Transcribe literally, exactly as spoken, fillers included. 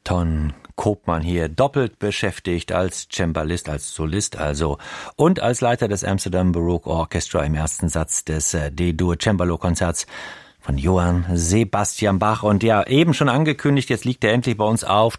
Ton Koopman hier doppelt beschäftigt als Cembalist, als Solist also und als Leiter des Amsterdam Baroque Orchestra im ersten Satz des D-Dur Cembalo Konzerts von Johann Sebastian Bach. Und ja, eben schon angekündigt, jetzt liegt er endlich bei uns auf.